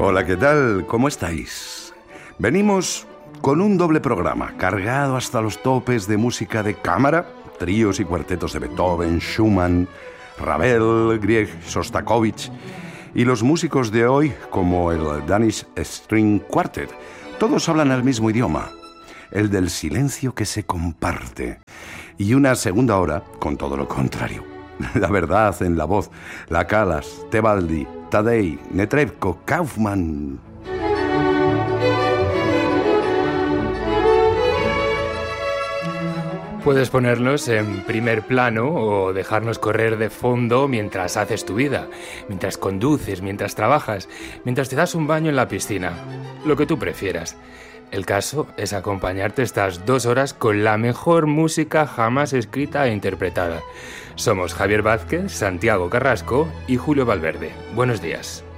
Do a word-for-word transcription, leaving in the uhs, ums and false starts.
Hola, ¿qué tal? ¿Cómo estáis? Venimos con un doble programa, cargado hasta los topes de música de cámara, tríos y cuartetos de Beethoven, Schumann, Ravel, Grieg, Shostakovich, y los músicos de hoy, como el Danish String Quartet, todos hablan el mismo idioma, el del silencio que se comparte, y una segunda hora con todo lo contrario. La verdad en la voz, la Callas, Tebaldi, Tadei, Netrebko, Kaufmann. Puedes ponernos en primer plano o dejarnos correr de fondo mientras haces tu vida, mientras conduces, mientras trabajas, mientras te das un baño en la piscina, lo que tú prefieras. El caso es acompañarte estas dos horas con la mejor música jamás escrita e interpretada. Somos Javier Vázquez, Santiago Carrasco y Julio Valverde. Buenos días.